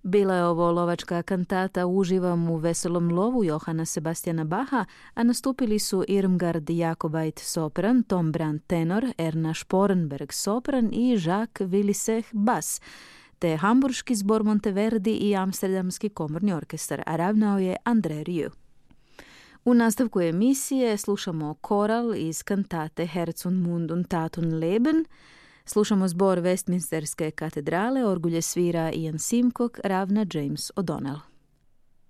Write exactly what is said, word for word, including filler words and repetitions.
Bila je ovo lovačka kantata Uživam u veselom lovu Johana Sebastiana Bacha, a nastupili su Irmgard Jakobait sopran, Tom Brand tenor, Erna Sporenberg sopran i Jacques Willisech bas, te Hamburški zbor Monteverdi i Amsterdamski komorni orkestar, a ravnao je André Rieu. U nastavku emisije slušamo koral iz kantate Herz und Mund und Tat und Leben, slušamo zbor Westminsterske katedrale, orgulje svira Ian Simcock, ravna James O'Donnell.